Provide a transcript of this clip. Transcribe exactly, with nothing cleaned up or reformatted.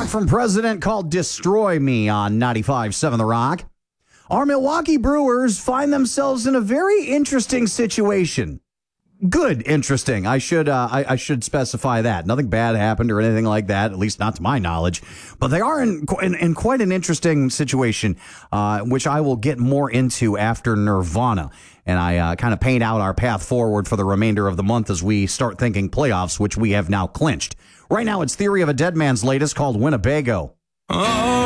back from President called Destroy Me on ninety-five point seven The Rock. Our Milwaukee Brewers find themselves in a very interesting situation. Good, interesting. I should uh, I, I should specify that. Nothing bad happened or anything like that, at least not to my knowledge. But they are in in, in quite an interesting situation, uh, which I will get more into after Nirvana. And I uh, kind of paint out our path forward for the remainder of the month as we start thinking playoffs, which we have now clinched. Right now, it's Theory of a Dead Man's latest called Winnebago. Oh.